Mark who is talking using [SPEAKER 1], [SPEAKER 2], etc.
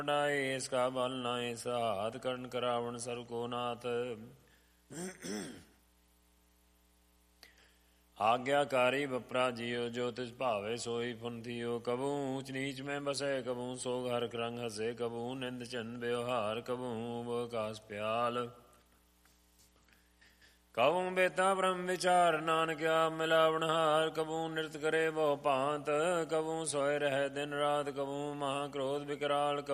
[SPEAKER 1] इसका बल न हाथ कर्ण करावण सर्व को नाथ। आज्ञाकारी बपरा जियो जो तिस भावे सोई पुन थियो। कबू ऊंच नीच में बसे कबू सोग हर रंग हसे। कबू निंद चंद व्यवहार कबू कास प्याल। कबू बेता ब्रह्म विचार नानक मिलावनहार। कबू नृत्य करे बहु पांत कबू सोए रहे दिन रात। कबू महाक्रोध विकराल